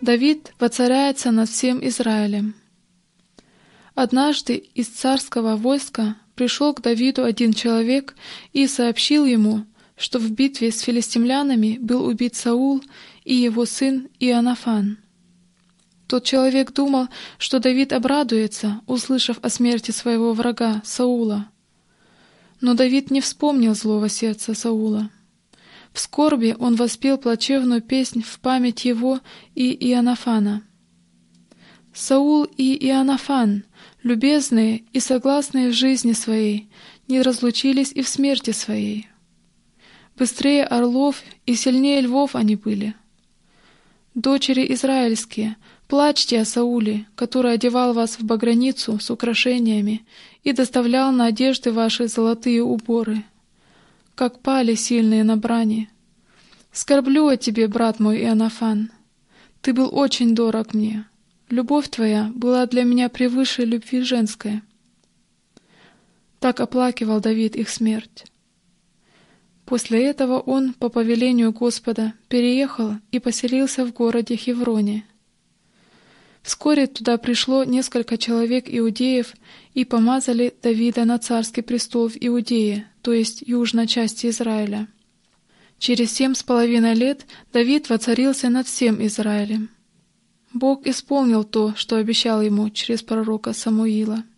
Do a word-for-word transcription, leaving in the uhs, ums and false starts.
Давид воцаряется над всем Израилем. Однажды из царского войска пришел к Давиду один человек и сообщил ему, что в битве с филистимлянами был убит Саул и его сын Иоаннафан. Тот человек думал, что Давид обрадуется, услышав о смерти своего врага Саула. Но Давид не вспомнил злого сердца Саула. В скорби он воспел плачевную песнь в память его и Иоаннафана. Саул и Иоаннафан, любезные и согласные в жизни своей, не разлучились и в смерти своей. Быстрее орлов и сильнее львов они были. Дочери израильские, плачьте о Сауле, который одевал вас в багряницу с украшениями и доставлял на одежды ваши золотые уборы. Как пали сильные на брани. Скорблю о тебе, брат мой Иоаннафан. Ты был очень дорог мне. Любовь твоя была для меня превыше любви женской. Так оплакивал Давид их смерть. После этого он, по повелению Господа, переехал и поселился в городе Хевроне. Вскоре туда пришло несколько человек иудеев и помазали Давида на царский престол в Иудее, то есть южной части Израиля. Через семь с половиной лет Давид воцарился над всем Израилем. Бог исполнил то, что обещал ему через пророка Самуила.